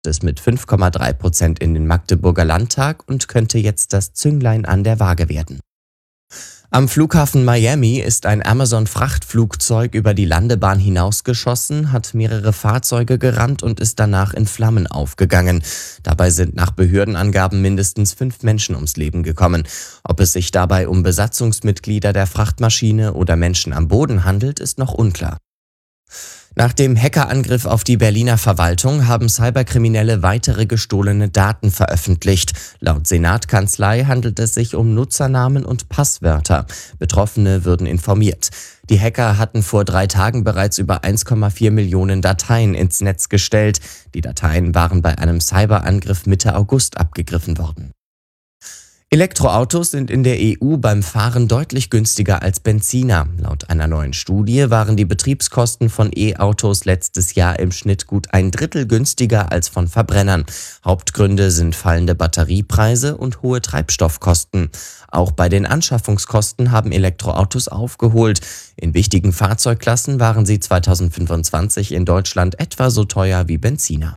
ist mit 5,3% in den Magdeburger Landtag und könnte jetzt das Zünglein an der Waage werden. Am Flughafen Miami ist ein Amazon-Frachtflugzeug über die Landebahn hinausgeschossen, hat mehrere Fahrzeuge gerammt und ist danach in Flammen aufgegangen. Dabei sind nach Behördenangaben mindestens 5 Menschen ums Leben gekommen. Ob es sich dabei um Besatzungsmitglieder der Frachtmaschine oder Menschen am Boden handelt, ist noch unklar. Nach dem Hackerangriff auf die Berliner Verwaltung haben Cyberkriminelle weitere gestohlene Daten veröffentlicht. Laut Senatskanzlei handelt es sich um Nutzernamen und Passwörter. Betroffene würden informiert. Die Hacker hatten vor 3 Tagen bereits über 1,4 Millionen Dateien ins Netz gestellt. Die Dateien waren bei einem Cyberangriff Mitte August abgegriffen worden. Elektroautos sind in der EU beim Fahren deutlich günstiger als Benziner. Laut einer neuen Studie waren die Betriebskosten von E-Autos letztes Jahr im Schnitt gut 1/3 günstiger als von Verbrennern. Hauptgründe sind fallende Batteriepreise und hohe Treibstoffkosten. Auch bei den Anschaffungskosten haben Elektroautos aufgeholt. In wichtigen Fahrzeugklassen waren sie 2025 in Deutschland etwa so teuer wie Benziner.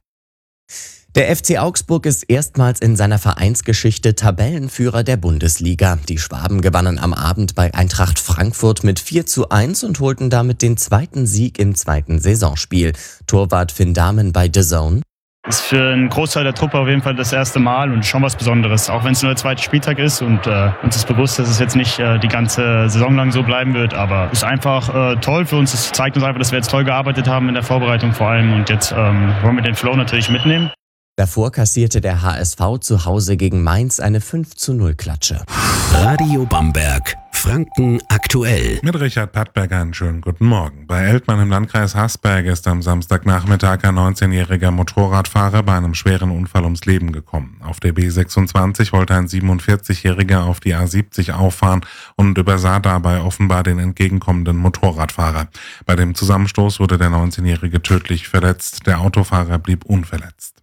Der FC Augsburg ist erstmals in seiner Vereinsgeschichte Tabellenführer der Bundesliga. Die Schwaben gewannen am Abend bei Eintracht Frankfurt mit 4:1 und holten damit den 2. Sieg im 2. Saisonspiel. Torwart Finn Dahmen bei DAZN: Ist für einen Großteil der Truppe auf jeden Fall das erste Mal und schon was Besonderes. Auch wenn es nur der 2. Spieltag ist und uns ist bewusst, dass es jetzt nicht die ganze Saison lang so bleiben wird. Aber es ist einfach toll für uns. Es zeigt uns einfach, dass wir jetzt toll gearbeitet haben in der Vorbereitung vor allem. Und jetzt wollen wir den Flow natürlich mitnehmen. Davor kassierte der HSV zu Hause gegen Mainz eine 5:0-Klatsche. Radio Bamberg, Franken aktuell. Mit Richard Pattberger einen schönen guten Morgen. Bei Eltmann im Landkreis Haßberg ist am Samstagnachmittag ein 19-jähriger Motorradfahrer bei einem schweren Unfall ums Leben gekommen. Auf der B26 wollte ein 47-jähriger auf die A70 auffahren und übersah dabei offenbar den entgegenkommenden Motorradfahrer. Bei dem Zusammenstoß wurde der 19-jährige tödlich verletzt. Der Autofahrer blieb unverletzt.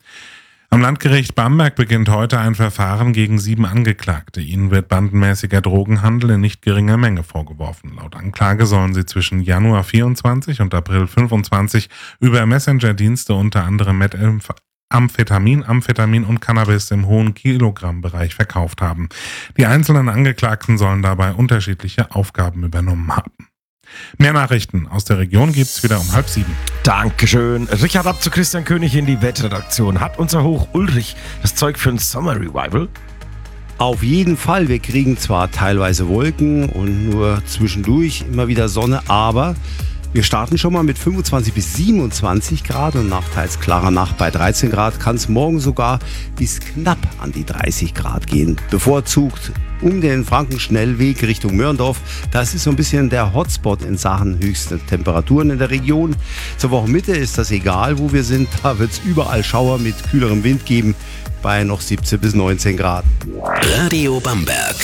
Am Landgericht Bamberg beginnt heute ein Verfahren gegen 7 Angeklagte. Ihnen wird bandenmäßiger Drogenhandel in nicht geringer Menge vorgeworfen. Laut Anklage sollen sie zwischen Januar 24 und April 25 über Messenger-Dienste unter anderem Amphetamin und Cannabis im hohen Kilogrammbereich verkauft haben. Die einzelnen Angeklagten sollen dabei unterschiedliche Aufgaben übernommen haben. Mehr Nachrichten aus der Region gibt's wieder um 6:30. Dankeschön. Richard, ab zu Christian König in die Wettredaktion. Hat unser Hoch Ulrich das Zeug für ein Summer Revival? Auf jeden Fall. Wir kriegen zwar teilweise Wolken und nur zwischendurch immer wieder Sonne, aber wir starten schon mal mit 25 bis 27 Grad und nach teils klarer Nacht bei 13 Grad kann es morgen sogar bis knapp an die 30 Grad gehen. Bevorzugt um den Frankenschnellweg Richtung Mörndorf. Das ist so ein bisschen der Hotspot in Sachen höchste Temperaturen in der Region. Zur Wochenmitte ist das egal, wo wir sind. Da wird es überall Schauer mit kühlerem Wind geben bei noch 17 bis 19 Grad. Radio Bamberg.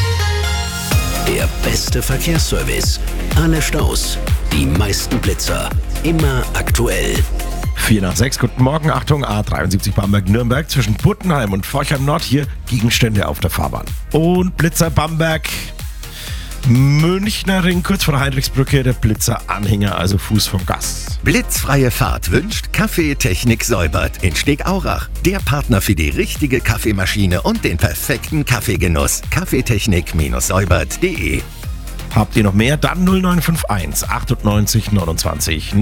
Der beste Verkehrsservice. Alle Staus. Die meisten Blitzer. Immer aktuell. 4:06, guten Morgen, Achtung, A73 Bamberg-Nürnberg zwischen Puttenheim und Forchheim Nord, hier Gegenstände auf der Fahrbahn. Und Blitzer Bamberg, Münchner Ring, kurz vor der Heinrichsbrücke, der Blitzer-Anhänger, also Fuß vom Gas. Blitzfreie Fahrt wünscht Kaffeetechnik Säubert in Stegaurach. Der Partner für die richtige Kaffeemaschine und den perfekten Kaffeegenuss. Kaffeetechnik-säubert.de. Habt ihr noch mehr? Dann 0951 98 29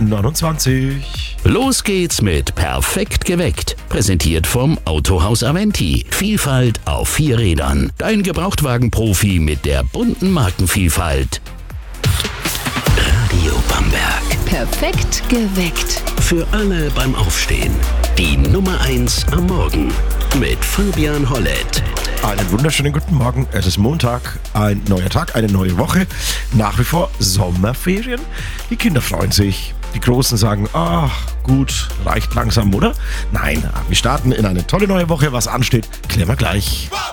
029. Los geht's mit Perfekt geweckt. Präsentiert vom Autohaus Aventi. Vielfalt auf 4 Rädern. Dein Gebrauchtwagenprofi mit der bunten Markenvielfalt. Radio Bamberg. Perfekt geweckt. Für alle beim Aufstehen. Die Nummer 1 am Morgen. Mit Fabian Hollett. Einen wunderschönen guten Morgen. Es ist Montag, ein neuer Tag, eine neue Woche. Nach wie vor Sommerferien. Die Kinder freuen sich. Die Großen sagen, ach gut, reicht langsam, oder? Nein, wir starten in eine tolle neue Woche. Was ansteht, klären wir gleich.